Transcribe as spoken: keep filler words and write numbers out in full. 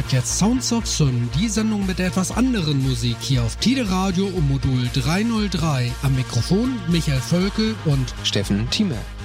jetzt Sounds of Sun, die Sendung mit etwas anderen Musik hier auf Tide Radio um Modul dreihundertdrei. Am Mikrofon Michael Völkel und Steffen Thieme.